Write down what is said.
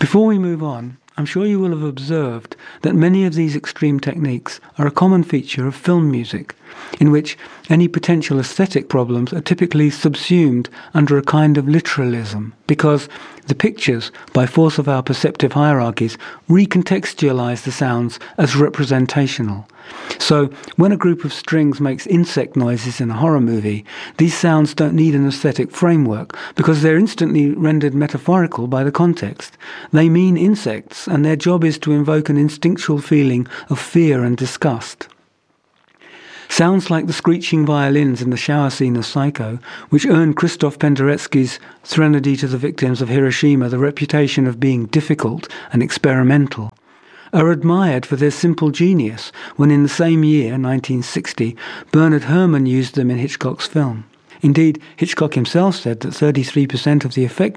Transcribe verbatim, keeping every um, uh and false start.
Before we move on, I'm sure you will have observed that many of these extreme techniques are a common feature of film music, in which any potential aesthetic problems are typically subsumed under a kind of literalism, because the pictures, by force of our perceptive hierarchies, recontextualize the sounds as representational. So, when a group of strings makes insect noises in a horror movie, these sounds don't need an aesthetic framework, because they're instantly rendered metaphorical by the context. They mean insects, and their job is to invoke an instinctual feeling of fear and disgust. Sounds like the screeching violins in the shower scene of Psycho, which earned Krzysztof Penderecki's Threnody to the Victims of Hiroshima the reputation of being difficult and experimental, are admired for their simple genius when in the same year, nineteen sixty, Bernard Herrmann used them in Hitchcock's film. Indeed, Hitchcock himself said that thirty-three percent of the effect